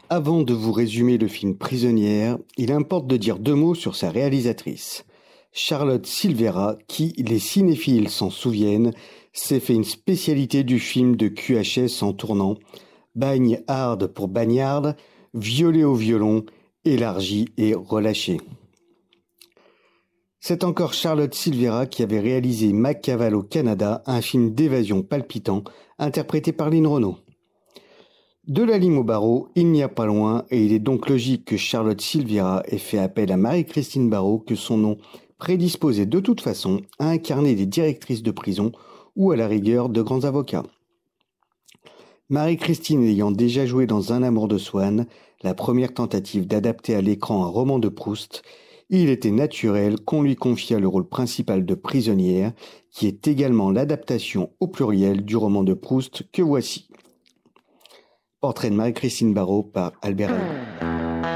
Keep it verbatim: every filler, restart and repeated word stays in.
Avant de vous résumer le film Prisonnière, il importe de dire deux mots sur sa réalisatrice. Charlotte Silvera, qui, les cinéphiles s'en souviennent, s'est fait une spécialité du film de Q H S en tournant Bagne hard pour Bagnard, Violet au violon, élargi et relâché. C'est encore Charlotte Silvera qui avait réalisé Machiavel au Canada, un film d'évasion palpitant, interprété par Lynn Renaud. De la lime au barreau, il n'y a pas loin, et il est donc logique que Charlotte Silvera ait fait appel à Marie-Christine Barrault, que son nom prédisposait de toute façon à incarner des directrices de prison ou à la rigueur de grands avocats. Marie-Christine ayant déjà joué dans Un amour de Swann, la première tentative d'adapter à l'écran un roman de Proust, il était naturel qu'on lui confiât le rôle principal de prisonnière, qui est également l'adaptation au pluriel du roman de Proust que voici. Portrait de Marie-Christine Barrault par Albert Aïe.